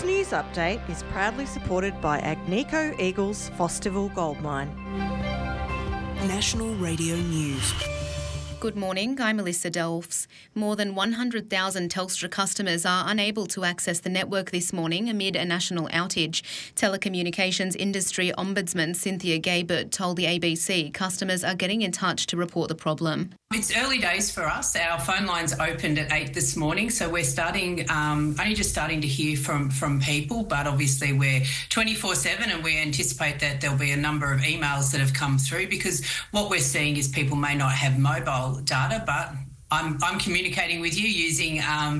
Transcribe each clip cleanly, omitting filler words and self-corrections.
This news update is proudly supported by Agnico Eagles Fosterville Gold Mine. National Radio News. Good morning, I'm Melissa Delfs. More than 100,000 Telstra customers are unable to access the network this morning amid a national outage. Telecommunications Industry Ombudsman Cynthia Gabert told the ABC customers are getting in touch to report the problem. It's early days for us. Our phone lines opened at 8 this morning, so we're only just starting to hear from people, but obviously we're 24/7 and we anticipate that there'll be a number of emails that have come through, because what we're seeing is people may not have mobile data, but I'm communicating with you using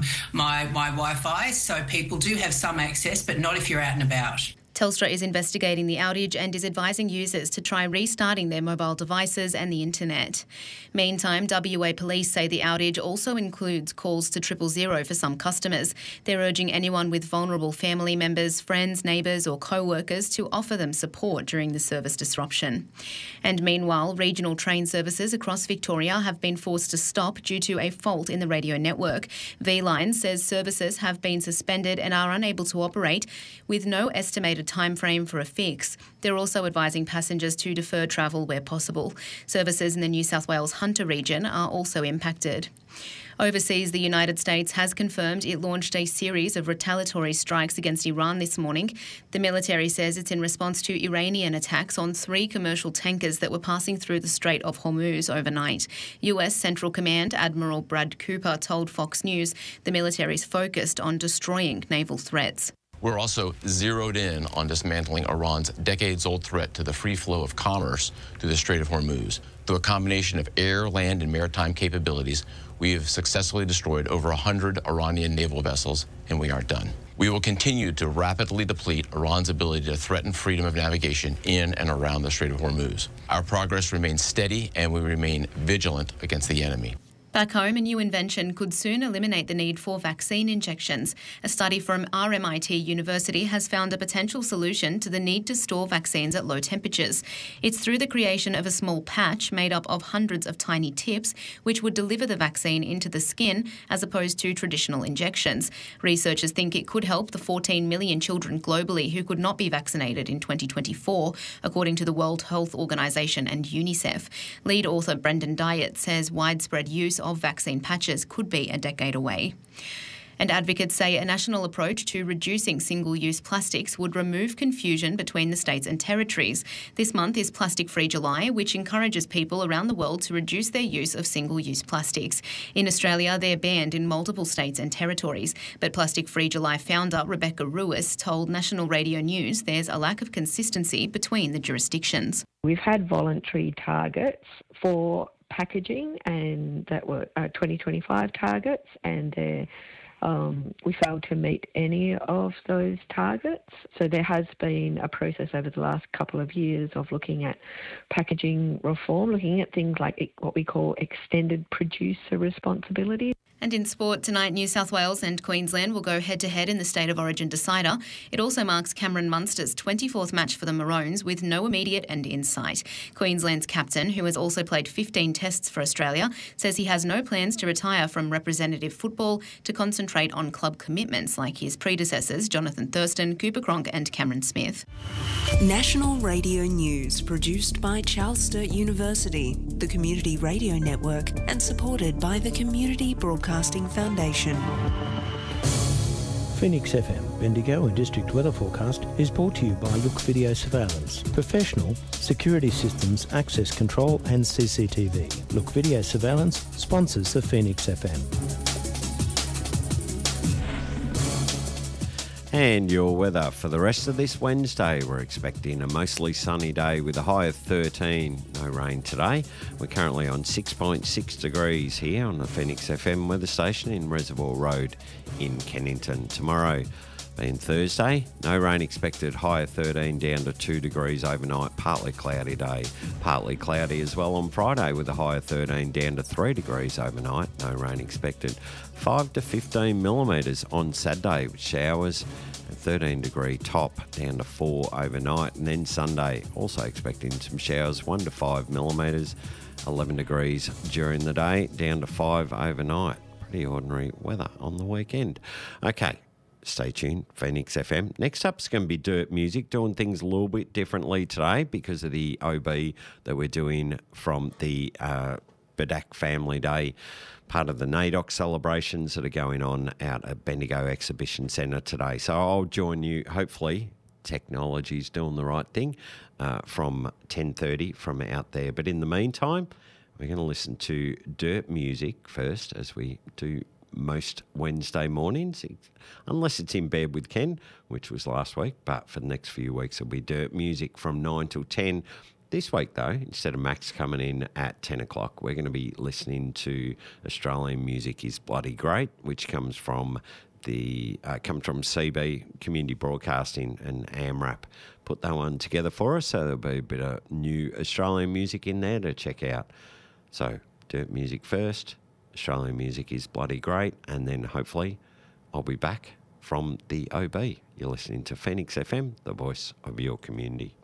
my Wi-Fi, so people do have some access, but not if you're out and about. Telstra is investigating the outage and is advising users to try restarting their mobile devices and the internet. Meantime, WA Police say the outage also includes calls to 000 for some customers. They're urging anyone with vulnerable family members, friends, neighbours or co-workers to offer them support during the service disruption. And meanwhile, regional train services across Victoria have been forced to stop due to a fault in the radio network. V-Line says services have been suspended and are unable to operate, with no estimated time frame for a fix. They're also advising passengers to defer travel where possible. Services in the New South Wales Hunter region are also impacted. Overseas, the United States has confirmed it launched a series of retaliatory strikes against Iran this morning. The military says it's in response to Iranian attacks on 3 commercial tankers that were passing through the Strait of Hormuz overnight. US Central Command Admiral Brad Cooper told Fox News the military is focused on destroying naval threats. We're also zeroed in on dismantling Iran's decades-old threat to the free flow of commerce through the Strait of Hormuz. Through a combination of air, land, and maritime capabilities, we have successfully destroyed over 100 Iranian naval vessels, and we aren't done. We will continue to rapidly deplete Iran's ability to threaten freedom of navigation in and around the Strait of Hormuz. Our progress remains steady, and we remain vigilant against the enemy. Back home, a new invention could soon eliminate the need for vaccine injections. A study from RMIT University has found a potential solution to the need to store vaccines at low temperatures. It's through the creation of a small patch made up of hundreds of tiny tips, which would deliver the vaccine into the skin as opposed to traditional injections. Researchers think it could help the 14 million children globally who could not be vaccinated in 2024, according to the World Health Organization and UNICEF. Lead author Brendan Dyatt says widespread use of vaccine patches could be a decade away. And advocates say a national approach to reducing single-use plastics would remove confusion between the states and territories. This month is Plastic Free July, which encourages people around the world to reduce their use of single-use plastics. In Australia, they're banned in multiple states and territories. But Plastic Free July founder Rebecca Ruiz told National Radio News there's a lack of consistency between the jurisdictions. We've had voluntary targets for packaging, and that were 2025 targets, and we failed to meet any of those targets. So there has been a process over the last couple of years of looking at packaging reform, looking at things like what we call extended producer responsibility. And in sport tonight, New South Wales and Queensland will go head-to-head in the State of Origin decider. It also marks Cameron Munster's 24th match for the Maroons with no immediate end in sight. Queensland's captain, who has also played 15 tests for Australia, says he has no plans to retire from representative football to concentrate on club commitments like his predecessors Jonathan Thurston, Cooper Cronk and Cameron Smith. National Radio News, produced by Charles Sturt University, the Community Radio Network, and supported by the Community Broadcasting Foundation. Phoenix FM, Bendigo and District Weather Forecast is brought to you by Look Video Surveillance. Professional security systems, access control and CCTV. Look Video Surveillance sponsors the Phoenix FM. And your weather for the rest of this Wednesday. We're expecting a mostly sunny day with a high of 13. No rain today. We're currently on 6.6 degrees here on the Phoenix FM weather station in Reservoir Road in Kennington. Tomorrow being Thursday, no rain expected, high of 13 down to 2 degrees overnight. Partly cloudy day. Partly cloudy as well on Friday with a high of 13 down to 3 degrees overnight. No rain expected. 5 to 15 millimetres on Saturday with showers, a 13 degree top down to 4 overnight, and then Sunday also expecting some showers, 1 to 5 millimetres, 11 degrees during the day, down to 5 overnight. Pretty ordinary weather on the weekend. Okay, stay tuned, Phoenix FM. Next up is going to be Dirt Music, doing things a little bit differently today because of the OB that we're doing from the Bedak Family Day, part of the NAIDOC celebrations that are going on out at Bendigo Exhibition Centre today. So I'll join you, hopefully, technology's doing the right thing, from 10:30 from out there. But in the meantime, we're going to listen to Dirt Music first, as we do most Wednesday mornings, unless it's in bed with Ken, which was last week. But for the next few weeks, it'll be Dirt Music from 9 till 10. This week, though, instead of Max coming in at 10 o'clock, we're going to be listening to Australian Music is Bloody Great, which comes from CB, Community Broadcasting, and AMRAP. Put that one together for us, so there'll be a bit of new Australian music in there to check out. So, Dirt Music first, Australian Music is Bloody Great, and then hopefully I'll be back from the OB. You're listening to Phoenix FM, the voice of your community.